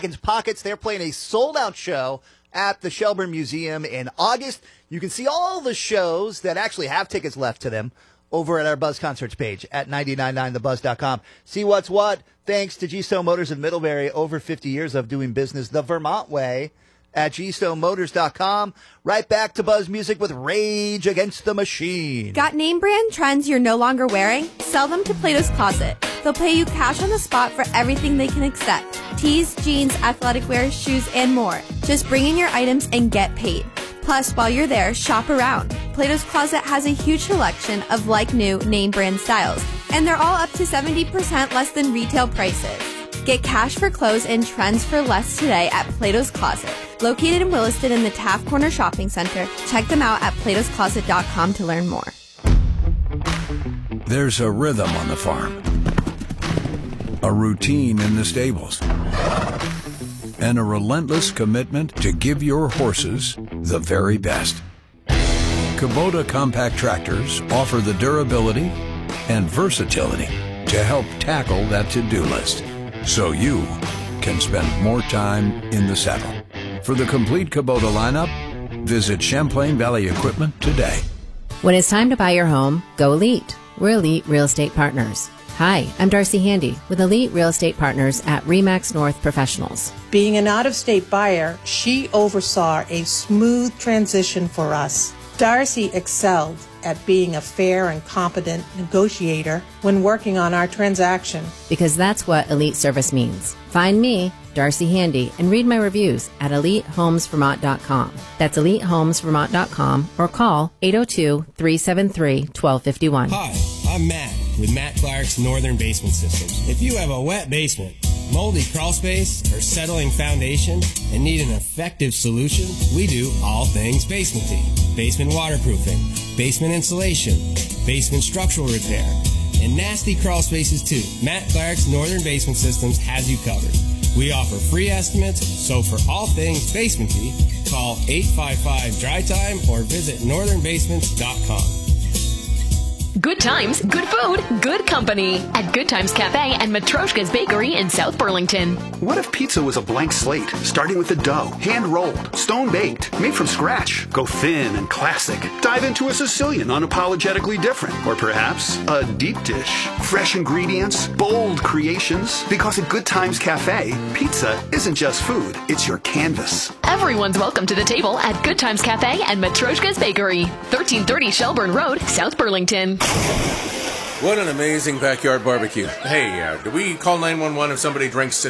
Pockets. They're playing a sold-out show at the Shelburne Museum in August. You can see all the shows that actually have tickets left to them over at our Buzz Concerts page at 999thebuzz.com. See what's what. Thanks to G-Stone Motors in Middlebury, over 50 years of doing business the Vermont way at gstonemotors.com. Right back to Buzz Music with Rage Against the Machine. Got name brand trends you're no longer wearing? Sell them to Plato's Closet. They'll pay you cash on the spot for everything they can accept. Tees, jeans, athletic wear, shoes, and more. Just bring in your items and get paid. Plus, while you're there, shop around. Plato's Closet has a huge selection of like-new name brand styles, and they're all up to 70% less than retail prices. Get cash for clothes and trends for less today at Plato's Closet. Located in Williston in the Taft Corner Shopping Center. Check them out at platoscloset.com to learn more. There's a rhythm on the farm, a routine in the stables, and a relentless commitment to give your horses the very best. Kubota compact tractors offer the durability and versatility to help tackle that to-do list, so you can spend more time in the saddle. For the complete Kubota lineup, visit Champlain Valley Equipment today. When it's time to buy your home, go Elite. We're Elite Real Estate Partners. Hi, I'm Darcy Handy with Elite Real Estate Partners at RE/MAX North Professionals. Being an out-of-state buyer, she oversaw a smooth transition for us. Darcy excelled at being a fair and competent negotiator when working on our transaction. Because that's what Elite Service means. Find me, Darcy Handy, and read my reviews at EliteHomesVermont.com. That's EliteHomesVermont.com or call 802-373-1251. Hi, I'm Matt with Matt Clark's Northern Basement Systems. If you have a wet basement, moldy crawl space, or settling foundation and need an effective solution, we do all things basementing. Basement waterproofing, basement insulation, basement structural repair, and nasty crawl spaces too. Matt Clark's Northern Basement Systems has you covered. We offer free estimates, so for all things basementy, call 855-DRY-TIME or visit northernbasements.com. Good times, good food, good company at Good Times Cafe and Matroshka's Bakery in South Burlington. What if pizza was a blank slate, starting with the dough, hand-rolled, stone-baked, made from scratch? Go thin and classic. Dive into a Sicilian, unapologetically different. Or perhaps a deep dish. Fresh ingredients, bold creations. Because at Good Times Cafe, pizza isn't just food, it's your canvas. Everyone's welcome to the table at Good Times Cafe and Matroshka's Bakery, 1330 Shelburne Road, South Burlington. What an amazing backyard barbecue. Hey, do we call 911 if somebody drinks